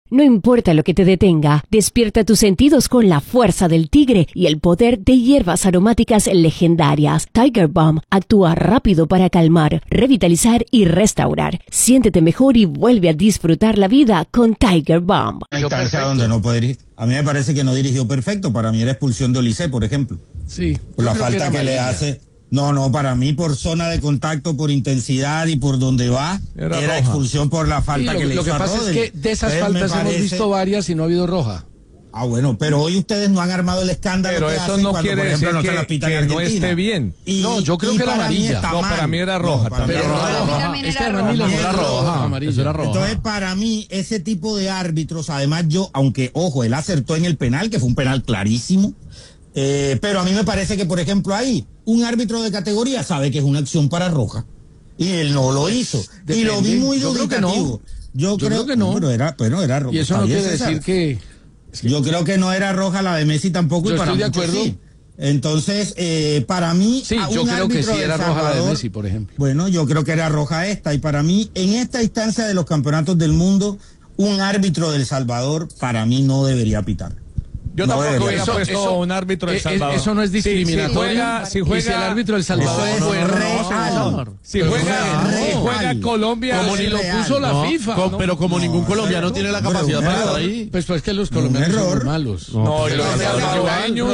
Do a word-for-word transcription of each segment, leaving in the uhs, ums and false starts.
No importa lo que te detenga, despierta tus sentidos con la fuerza del tigre y el poder de hierbas aromáticas legendarias. Tiger Balm actúa rápido para calmar, revitalizar y restaurar. Siéntete mejor y vuelve a disfrutar la vida con Tiger Balm. Una instancia donde no puede dirigir. A mí me parece que no dirigió perfecto. Para mí era expulsión de Olise, por ejemplo. Sí. Por la falta que, que le hace. No, no, para mí por zona de contacto, por intensidad y por donde va, era, era expulsión por la falta sí, que lo, le lo hizo que pasa a Rodri. es que de esas Entonces, faltas parece... hemos visto varias y no ha habido roja. Ah, bueno, pero hoy ustedes no han armado el escándalo pero que eso hacen no cuando, quiere por ejemplo, decir no que, se la pitan que en no Argentina. esté bien. Y, no, yo creo que era amarilla. No, para mí era roja. No, para pero mí era roja. roja. roja. Es que para mí la era roja. Amarilla. Eso era roja. Entonces, para mí, ese tipo de árbitros, además yo, aunque, ojo, él acertó en el penal, que fue un penal clarísimo, eh, pero a mí me parece que, por ejemplo, ahí, un árbitro de categoría sabe que es una acción para roja. Y él no lo hizo. Depende. Y lo vi muy dubitativo. Yo, yo, yo creo que no. Pero era, pero era roja. Y eso no quiere decir que... Es que... Yo creo que no era roja la de Messi tampoco. Yo y para estoy de acuerdo. Sí. Entonces, eh, para mí... Sí, yo creo que sí era roja la de Messi, por ejemplo. Bueno, yo creo que era roja esta. Y para mí, en esta instancia de los campeonatos del mundo, un árbitro del Salvador, para mí, no debería pitar. Yo no tampoco hubiera eso, puesto eso, un árbitro del Salvador. Eso no es discriminatorio. Si, si juega, si juega, y si el árbitro del Salvador es fue real. Si juega, si juega Colombia, como ni lo puso la no, FIFA. Com, ¿no? pero como no, ningún colombiano no, tiene la capacidad para estar ahí. Pues pues que los colombianos son muy malos. No, y los salvadoreños.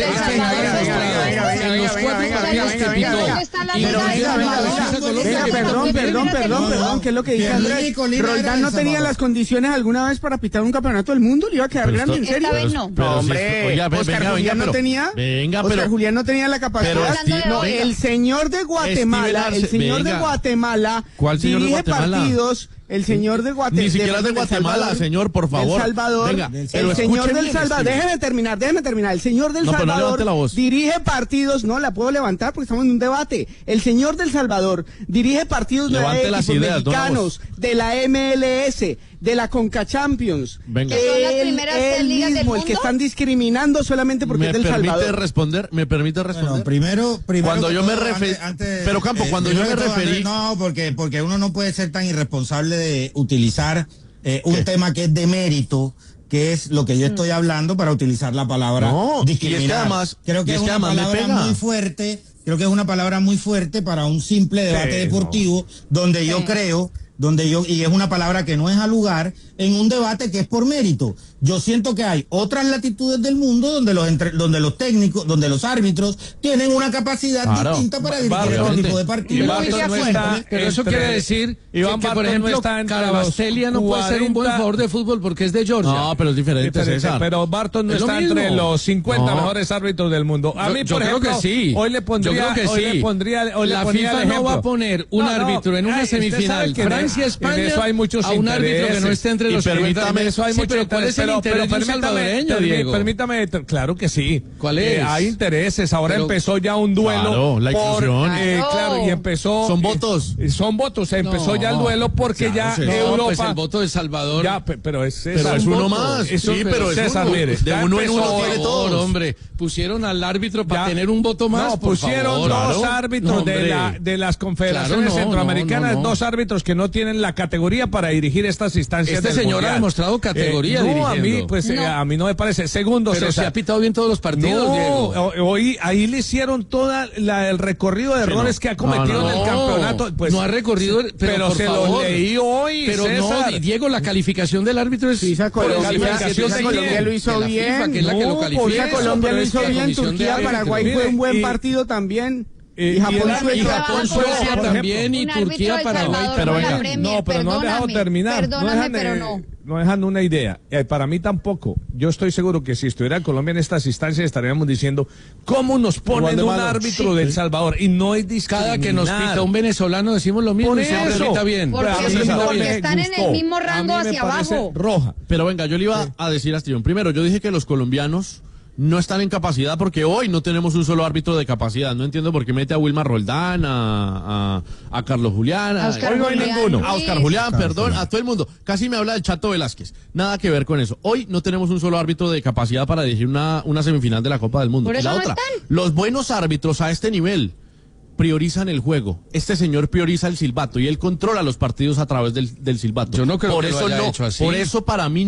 Perdón, perdón, perdón, perdón, ¿qué es lo que dice Andrés? Roldán no tenía las condiciones alguna vez para pitar un campeonato del mundo, le iba a quedar grande, ¿en serio? Esta vez no. No, hombre, oiga, Oscar venga, Julián venga, no pero, tenía, venga, Oscar pero, Julián no tenía la capacidad. pero Steve, No, venga. el señor de Guatemala, Steve el señor venga. de Guatemala ¿Cuál señor de dirige Guatemala? partidos. El señor de Guatemala. Ni siquiera de Guatemala, señor, por favor. El Salvador. Venga, el pero señor del bien, Salvador. Steve. Déjeme terminar, déjeme terminar. El señor del No, pero no Salvador levante la voz. dirige partidos. No, la puedo levantar porque estamos en un debate. El señor del Salvador dirige partidos de Levante la las equipos ideas, no la mexicanos, de la M L S, de la Conca Champions. Venga. Que son las Él- primeras él tres ligas del mismo, el mundo. que están discriminando solamente porque ¿Me es del permite Salvador. responder? ¿Me permite responder? Bueno, primero, primero Cuando que yo todo, me referí... antes- antes, Pero Campo, cuando yo me primero que todo, referí... Andrés, no, porque, porque uno no puede ser tan irresponsable de utilizar eh, un ¿Qué? tema que es de mérito, que es lo que yo estoy hablando, para utilizar la palabra No, discriminar. y es que además- creo que y es, es que una además me palabra pega. muy fuerte, creo que es una palabra muy fuerte para un simple debate Sí, deportivo, donde yo creo, donde yo, y es una palabra que no es al lugar, en un debate que es por mérito. Yo siento que hay otras latitudes del mundo donde los entre, donde los técnicos, donde los árbitros tienen una capacidad Claro. distinta para dirigir Barton, este tipo de Y partidos. Barton no está Pero eso entre- quiere decir Iván que, que, por Barton no ejemplo, está entre los Carabastelia no puede ser un buen cuarenta jugador de fútbol porque es de Georgia. No, pero es diferente, Diferente, César. pero Barton no Es lo está mismo. entre los cincuenta No. mejores árbitros del mundo. A Yo- mí, yo por creo ejemplo, que sí. hoy le pondría, Yo creo que hoy sí. le pondría, hoy La le ponía FIFA el no va a ejemplo. poner un No, no, árbitro en una ay, usted semifinal, sabe que en- Francia-España, en eso hay muchos a un árbitro que no intereses. esté entre Y los permítame, cincuenta. eso hay Sí, mucho pero ¿cuál es el pero- interés pero de un salvadoreño, permítame, Diego? Permítame, claro que sí. ¿Cuál Eh, es? hay intereses. Ahora Pero- empezó ya un duelo. Claro, la por, inclusión. eh, Claro. claro, y empezó. Son eh, votos. eh, son votos. Empezó No. ya el duelo porque Claro, ya sí. No, Europa. pues el voto de Salvador. Ya, pe- pero es Pero César. es uno voto. más. Eso- Sí, pero es César, uno. mire, De ya uno en uno empezó- tiene Por todos. favor, hombre, pusieron al árbitro para Ya- tener un voto más. No, por pusieron favor. dos Claro. árbitros No, de, hombre. la, de las confederaciones Claro, no, centroamericanas, no, no, no. dos árbitros que no tienen la categoría para dirigir estas instancias. Este del señor mundial. ha demostrado categoría Eh, no, a mí, dirigiendo. pues, eh, No. a mí no me parece. Segundo, Pero se César. ha pitado bien todos los partidos, No, Diego. o- hoy ahí le hicieron toda la, el recorrido de Sí, errores no. que ha cometido No, no, en el no. campeonato. Pues, No ha recorrido, pero por se favor. lo leí hoy, Pero César. no, Diego, la calificación del árbitro es... Suiza, Pero Colombia, calificación Suiza, de Colombia quién? lo hizo de la bien. FIFA, que es la que No, lo califica. Suiza, eso, Colombia pero lo es hizo que la bien. comisión de Turquía, árbitros. Paraguay fue Mire, un buen y- partido también. Eh, Y Japón, el árbitro- Suecia. Y Japón, Por Suecia ejemplo, también, y un árbitro Turquía, del Paraguay. Salvador Pero con la venga, Premier, no, pero no han dejado perdóname, terminar. Perdóname, no dejan, pero eh, no. no dejan una idea. Eh, para mí tampoco. Yo estoy seguro que si estuviera Colombia en estas instancias estaríamos diciendo cómo nos Igual ponen de un malo. árbitro del Salvador y no es discriminar. Cada que nos pita un venezolano decimos lo mismo Por y siempre eso. pita bien. Porque- A mí porque no me están en el gustó. mismo rango A mí me hacia parece abajo. roja. Pero venga, yo le iba a decir a Steven. Primero, yo dije que los colombianos no están en capacidad porque hoy no tenemos un solo árbitro de capacidad. No entiendo por qué mete a Wilmar Roldán, a, a, a Carlos Julián, a, A Oscar hoy no hay Julián, ninguno. A Luis. Oscar Julián, Oscar perdón, Julián. a todo el mundo. Casi me habla del Chato Velázquez. Nada que ver con eso. Hoy no tenemos un solo árbitro de capacidad para dirigir una, una semifinal de la Copa del Mundo. Por Y eso la no otra, están. los buenos árbitros a este nivel priorizan el juego. Este señor prioriza el silbato y él controla los partidos a través del, del silbato. Yo no creo por que lo eso haya no, hecho así. Por eso para mí